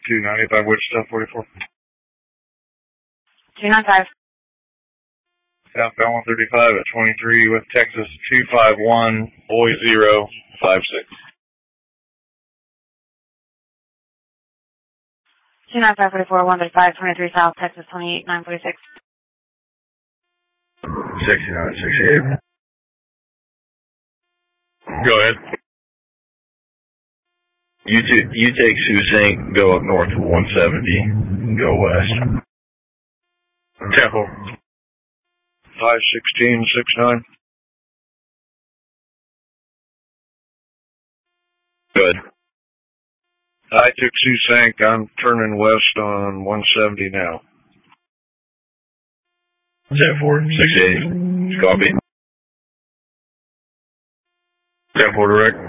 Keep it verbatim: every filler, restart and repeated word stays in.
two ninety-five Wichita forty-four. two ninety-five. Southbound one thirty-five at twenty-three with Texas two five one, boy zero, five six. two ninety-five forty-four, one thirty-five, twenty-three South, Texas twenty-eight, nine forty-six. sixty-nine, sixty-eight. Go ahead. You, t- you take Sault, go up north to one seventy, go west. Temple. five sixteen, six nine. Good. I took Sault. I'm turning west on one seventy now. ten four, six eight. Copy. ten four direct.